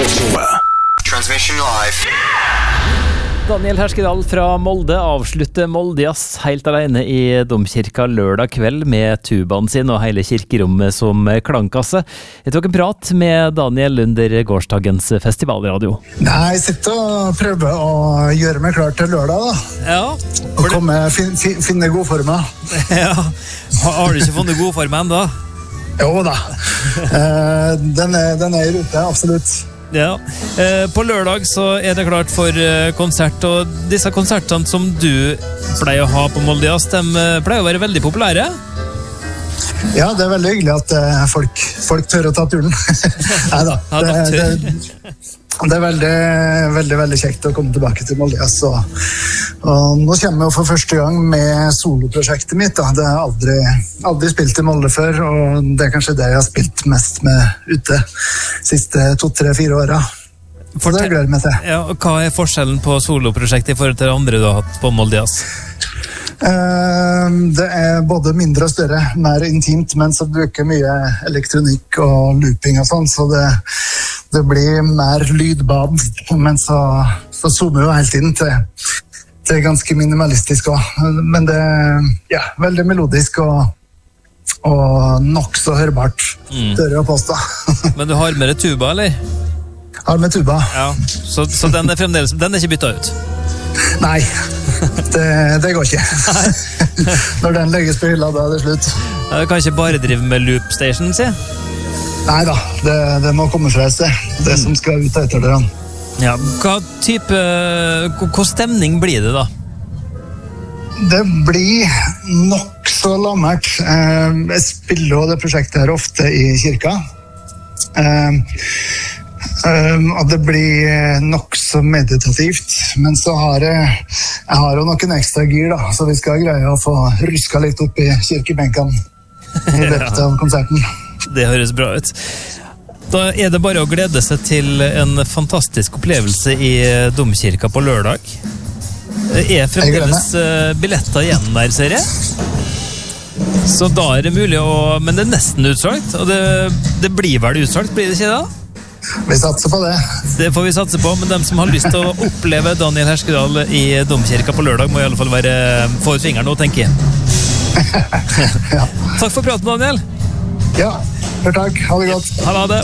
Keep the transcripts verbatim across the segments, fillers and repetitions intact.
Transmission live. Daniel Herskedal fra Molde avslutter Moldejazz helt alene i domkirka lørdag kveld med tubaen sin og hele kirkerommet som klangkasse. Jeg tok en prat med Daniel under gårsdagens festivalradio. Nei, jeg sitter og prøver å gjøre meg klar til lørdag da. Ja. Og komme, fin, fin, finne god form. Ja. Har du ikke funnet god form enda? Jo da. eh, den, er, den er i rute, absolutt. Ja, på lørdag så er det klart for konsert, og disse konsertene som du pleier å ha på Moldejazz, de pleier å være veldig populære. Ja, det er veldig hyggelig at folk, folk tør å ta turen. Neida, det, det, det er veldig, veldig, veldig kjekt å komme tilbake til Moldejazz, og, og nå kommer jeg for første gang med soloprosjektet mitt. Da. Det har aldri, aldri spilt i Molde før, og det er kanskje det jeg har spilt mest med ute siste to, tre, fire åra. For det gleder jeg meg til. Ja, og hva er forskjellen på soloprosjektet i forhold til det andre du har hatt på Moldejazz? Det er både mindre og større, mer intimt, men så bruker mye elektronikk og looping og sånn, så det, det blir mer lydbad, men så, så zoomer jo hele tiden til, til ganske minimalistisk også. Men det er ja, veldig melodisk og, og nok så hørbart, mm. Tør jeg å påstå. Men du har med deg tuba, eller? Har med tuba. Ja, så, så den er fremdeles, den er ikke byttet ut? Nei, det, det går ikke. Når den legges på hylla, da er det slutt. Ja, du kan ikke bare drive med loop station, sier? Nei da, det, det må komme fra et sted. Det mm. som skal ut etter det. Ja, hva type, hva stemning blir det da? Det blir nok så lammert. Jeg spiller jo det prosjektet her ofte i kirka. Um, og det blir nok så meditativt, men så har jeg, jeg har jo noen ekstra gir da, så vi skal greie å få ruska litt opp i kirkebenken i løpet av konserten. Det høres bra ut. Da er det bare å glede seg til en fantastisk opplevelse i domkirka på lørdag. Er fremdeles billetter igjen der, ser jeg? Så da er det mulig å, men det er nesten utsolgt, og det, det blir vel utsolgt, blir det ikke da? Vi satser på det. Det får vi satse på, men de som har lyst til å oppleve Daniel Herskedal i domkirka på lørdag må i alle fall være få ut fingeren nå, tenker jeg. Ja. Takk for praten, Daniel. Ja, for takk. Ha det godt. Ha det.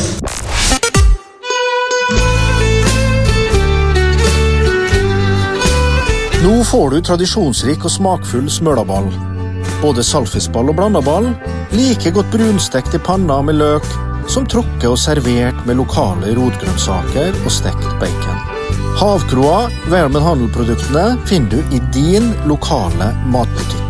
Nå får du tradisjonsrik og smakfull smølaball. Både salfisball og blandaball, like godt brunstekt i panna med løk, som trukket og servert med lokale rotgrønnsaker og stekt bacon. Havkroa, Vermen Handelproduktene, finner du i din lokale matbutikk.